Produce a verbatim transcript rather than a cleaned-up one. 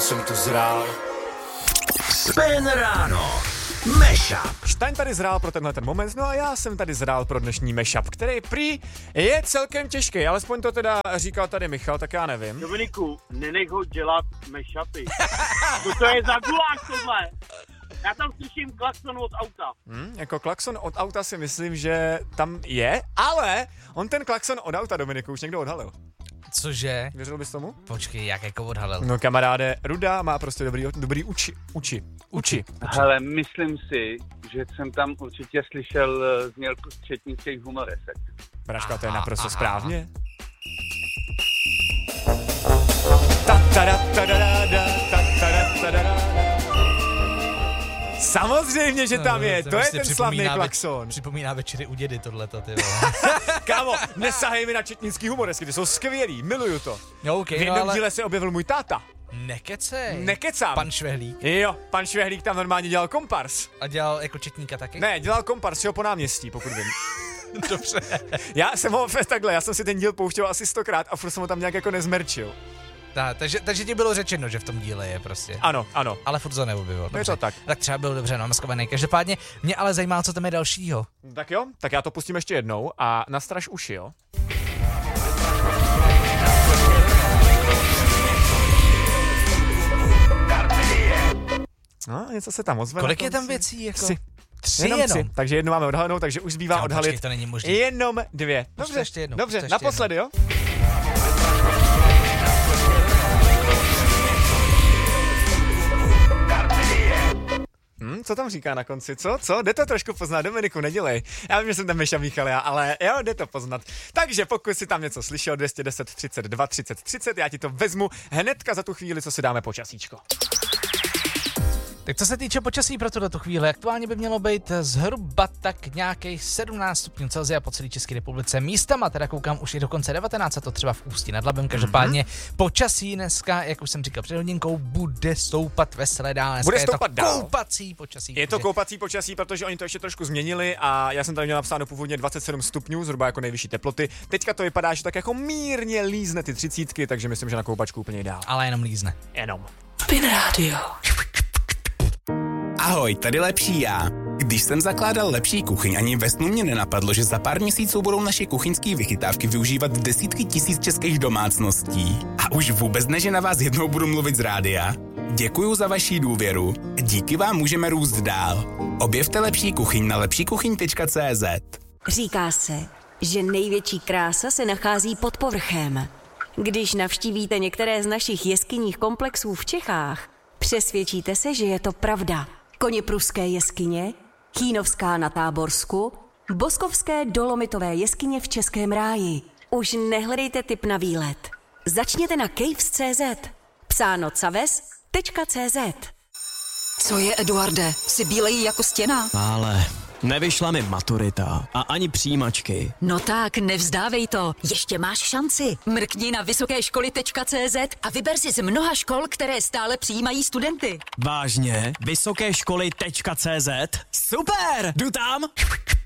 jsem tu zrál. Spin ráno. Mashup. Štaň tady zrál pro tenhle ten moment, no a já jsem tady zrál pro dnešní mashup, který prý je celkem těžký, alespoň to teda říkal tady Michal, tak já nevím. Dominiku, nenech ho dělat mashupy. Co to je za guláš tohle? Já tam slyším klakson od auta. Hmm, jako klakson od auta si myslím, že tam je, ale on ten klakson od auta, Dominiku, už někdo odhalil. Cože? Věřil bys tomu? Počkej, jak jako odhalil? No kamaráde, Ruda má prostě dobrý, dobrý uči, uči, uči. Hele, myslím si, že jsem tam určitě slyšel znělku z četnických humoresek. Braška, to je Aha, naprosto aha. správně. Ta-ta-da-ta-da-da, ta-ta-da-ta-da-da. Samozřejmě, že tam je, to je prostě ten slavný připomíná klakson. Več, připomíná večery u dědy tohleto, ty vole. Kámo, nesahej mi na četnický humoresky, ty jsou skvělý, miluju to. No, okay, V jednom no, ale... díle se objevil můj táta. Nekecej. Nekecám. Pan Švehlík. Jo, pan Švehlík tam normálně dělal kompars. A dělal jako četníka taky? Ne, dělal kompars, jo, po náměstí, pokud vím. Dobře. Já jsem ho takhle, já jsem si ten díl pouštěl asi stokrát a furt jsem ho tam nějak jako nezmerčil. Ta, takže, takže ti bylo řečeno, že v tom díle je prostě. Ano, ano. Ale furt to neobjevil. Je to tak. Tak třeba byl dobře namaskovaný. Každopádně mě ale zajímá, co tam je dalšího. Tak jo, tak já to pustím ještě jednou a nastraž uši, jo. No, něco se tam ozve. Kolik je tam věcí? Jako? Tři. Tři jenom, jenom? tři. Takže jednu máme odhalenou, takže už zbývá Kámo, odhalit. počkej, to není možný. Jenom dvě. Dobře, ještě jednou, dobře, ještě naposledy, jo. Hmm, co tam říká na konci, co, co? Jde to trošku poznat, Dominiku, nedělej. Já vím, že jsem tam Meša Míchal, já, ale jo, jde to poznat. Takže pokud si tam něco slyšel, dvě stě deset, třicet dva, třicet, třicet, já ti to vezmu hnedka za tu chvíli, co si dáme počasíčko. Tak co se týče počasí pro tuto chvíli, aktuálně by mělo být zhruba tak nějakých sedmnáct stupňů Celsia po celé České republice. Místama teda koukám už i dokonce devatenáct, a to třeba v Ústí nad Labem. Každopádně mm-hmm. počasí dneska, jak už jsem říkal před hodinkou, bude stoupat vesele dál. Dneska Bude je stoupat to dál. koupací počasí. Je to koupací počasí, protože oni to ještě trošku změnili a já jsem tady měl napsáno původně dvacet sedm stupňů, zhruba jako nejvyšší teploty. Teďka to vypadá, že tak jako mírně lízne ty třicítky, takže myslím, že na koupačku úplně dál. Ale jenom lízne. Jenom. Spin rádio. Ahoj, tady Lepší já. Když jsem zakládal Lepší kuchyň, ani ve snu mě nenapadlo, že za pár měsíců budou naše kuchyňské vychytávky využívat desítky tisíc českých domácností. A už vůbec ne, že na vás jednou budu mluvit z rádia. Děkuju za vaši důvěru. Díky vám můžeme růst dál. Objevte Lepší kuchyň na lepší kuchyň tečka cé zet. Říká se, že největší krása se nachází pod povrchem. Když navštívíte některé z našich jeskyních komplexů v Čechách, přesvědčíte se, že je to pravda. Koněpruské jeskyně, Chýnovská na Táborsku, Boskovské dolomitové jeskyně v Českém ráji. Už nehledejte tip na výlet. Začněte na caves tečka cé zet. Psáno caves tečka cé zet. Co je, Eduarde? Jsi bílej jako stěna? Ale nevyšla mi maturita a ani přijímačky. No tak, nevzdávej to. Ještě máš šanci. Mrkni na vysoké školy tečka cé zet a vyber si z mnoha škol, které stále přijímají studenty. Vážně? vysoké školy tečka cé zet? Super! Jdu tam!